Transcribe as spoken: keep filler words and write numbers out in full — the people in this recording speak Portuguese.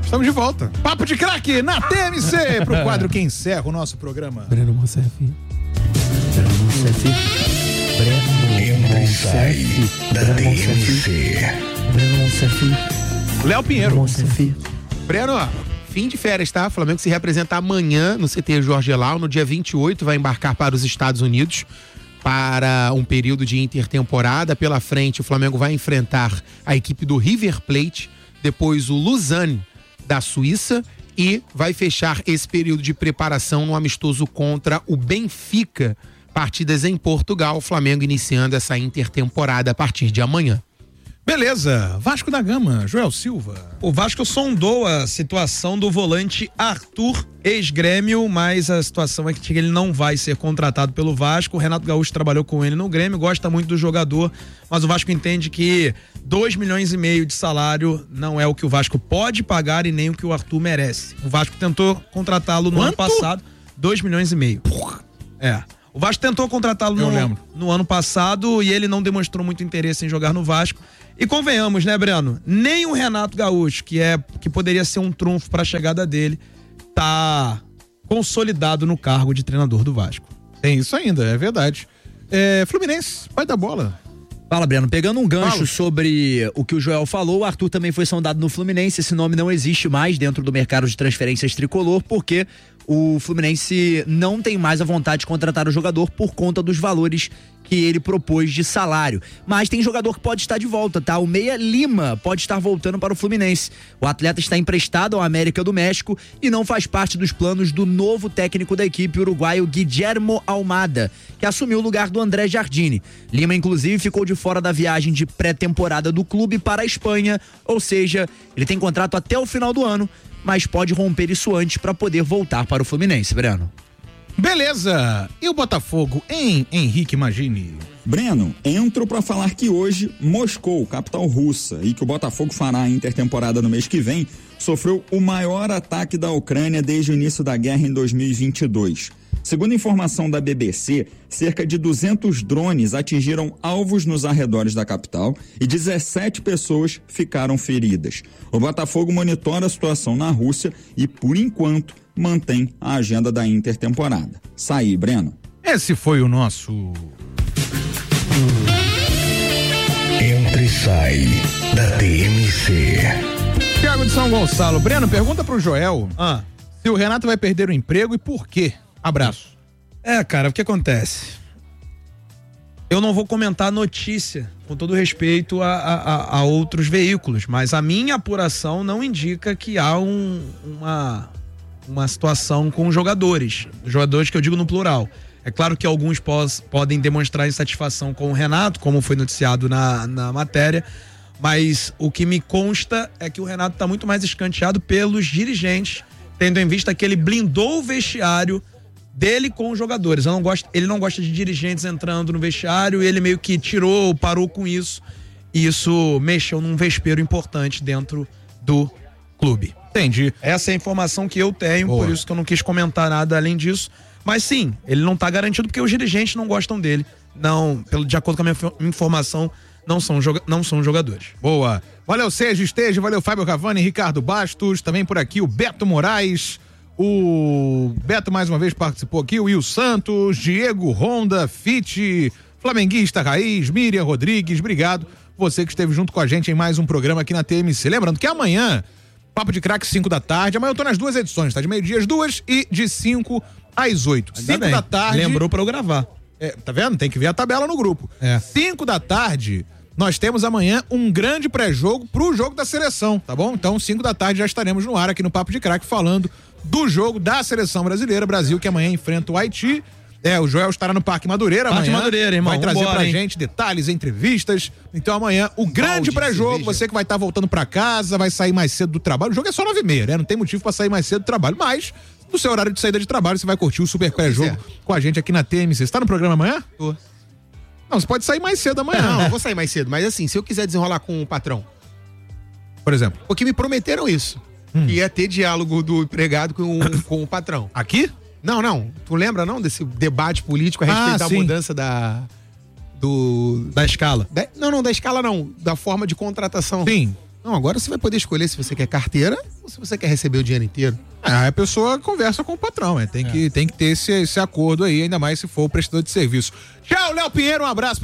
Estamos de volta. Papo de Craque na T M C pro quadro que encerra o nosso programa. Breno Monsef. Breno Monsef. Breno Monsef. Da T M C. Breno Monsef. Léo Pinheiro. Monsef. Breno, ó, fim de férias, tá? O Flamengo se representa amanhã no C T Jorge Elal. No dia vinte e oito vai embarcar para os Estados Unidos para um período de intertemporada. Pela frente, o Flamengo vai enfrentar a equipe do River Plate, depois o Lausanne da Suíça e vai fechar esse período de preparação no amistoso contra o Benfica, partidas em Portugal. O Flamengo iniciando essa intertemporada a partir de amanhã. Beleza, Vasco da Gama, Joel Silva. O Vasco sondou a situação do volante Arthur, ex-Grêmio, mas a situação é que ele não vai ser contratado pelo Vasco. O Renato Gaúcho trabalhou com ele no Grêmio, gosta muito do jogador, mas o Vasco entende que dois milhões e meio de salário não é o que o Vasco pode pagar e nem o que o Arthur merece. O Vasco tentou contratá-lo no Quanto? ano passado, dois milhões e meio. Porra. É. O Vasco tentou contratá-lo no, no ano passado e ele não demonstrou muito interesse em jogar no Vasco. E convenhamos, né, Breno? Nem o Renato Gaúcho, que, é, que poderia ser um trunfo para a chegada dele, tá consolidado no cargo de treinador do Vasco. Tem isso ainda, é verdade. É, Fluminense, pai da bola. Fala, Breno. Pegando um gancho Fala. sobre o que o Joel falou, o Arthur também foi sondado no Fluminense. Esse nome não existe mais dentro do mercado de transferências tricolor, porque o Fluminense não tem mais a vontade de contratar o jogador por conta dos valores que ele propôs de salário. Mas tem jogador que pode estar de volta, tá? O Meia Lima pode estar voltando para o Fluminense. O atleta está emprestado ao América do México e não faz parte dos planos do novo técnico da equipe, uruguaio Guillermo Almada, que assumiu o lugar do André Jardine. Lima, inclusive, ficou de fora da viagem de pré-temporada do clube para a Espanha, ou seja, ele tem contrato até o final do ano, mas pode romper isso antes para poder voltar para o Fluminense, Breno. Beleza! E o Botafogo em Henrique Magini? Breno, entro para falar que hoje Moscou, capital russa, e que o Botafogo fará a intertemporada no mês que vem, sofreu o maior ataque da Ucrânia desde o início da guerra em dois mil e vinte e dois. Segundo informação da B B C, cerca de duzentos drones atingiram alvos nos arredores da capital e dezessete pessoas ficaram feridas. O Botafogo monitora a situação na Rússia e, por enquanto, mantém a agenda da intertemporada. Saí, Breno. Esse foi o nosso... Entra e sai da T M C. Thiago de São Gonçalo. Breno, pergunta pro Joel Ah. se o Renato vai perder o emprego e por quê. Abraço. É, cara, o que acontece? Eu não vou comentar a notícia, com todo respeito a, a, a outros veículos, mas a minha apuração não indica que há um, uma, uma situação com jogadores. Jogadores que eu digo no plural. É claro que alguns pos, podem demonstrar insatisfação com o Renato, como foi noticiado na, na matéria, mas o que me consta é que o Renato está muito mais escanteado pelos dirigentes, tendo em vista que ele blindou o vestiário dele com os jogadores. Eu não gosto, ele não gosta de dirigentes entrando no vestiário e ele meio que tirou, parou com isso, e isso mexeu num vespeiro importante dentro do clube. Entendi. Essa é a informação que eu tenho, Boa. por isso que eu não quis comentar nada além disso. Mas sim, ele não tá garantido porque os dirigentes não gostam dele. Não, pelo, de acordo com a minha informação, não são, joga, não são jogadores. Boa. Valeu, Sérgio Esteja, valeu, Fábio Cavani, Ricardo Bastos, também por aqui o Beto Moraes, o Beto mais uma vez participou aqui, o Will Santos, Diego Honda, Fite, Flamenguista Raiz, Miriam Rodrigues, obrigado. Você que esteve junto com a gente em mais um programa aqui na T M C. Lembrando que amanhã, Papo de Craque, cinco da tarde. Amanhã eu tô nas duas edições, tá? De meio-dia às duas e de cinco às oito. cinco da tarde. Lembrou pra eu gravar. É, tá vendo? Tem que ver a tabela no grupo. É. cinco da tarde, nós temos amanhã um grande pré-jogo pro jogo da seleção, tá bom? Então, cinco da tarde já estaremos no ar aqui no Papo de Craque falando do jogo da seleção brasileira. Brasil que amanhã enfrenta o Haiti. É, o Joel estará no Parque Madureira Parque amanhã. Madureira, irmão. Vai trazer Vambora, pra hein? gente detalhes, entrevistas. Então amanhã o grande pré-jogo, você que vai estar voltando pra casa, vai sair mais cedo do trabalho. O jogo é só nove e meia, né? Não tem motivo pra sair mais cedo do trabalho, mas no seu horário de saída de trabalho você vai curtir o super pré-jogo com a gente aqui na T M C. Você tá no programa amanhã? Tô. Não, você pode sair mais cedo amanhã. Não, eu vou sair mais cedo, mas assim, se eu quiser desenrolar com o patrão, por exemplo. porque me prometeram isso, Hum. que ia ter diálogo do empregado com, com o patrão. Aqui? Não, não. Tu lembra não desse debate político a respeito Ah, da sim. mudança da... Do... Da escala. Da, não, não, da escala não. Da forma de contratação. Sim. Não, agora você vai poder escolher se você quer carteira ou se você quer receber o dinheiro inteiro. Aí a pessoa conversa com o patrão, é. Tem, é. Que, tem que ter esse, esse acordo aí, ainda mais se for o prestador de serviço. Tchau, Léo Pinheiro, um abraço.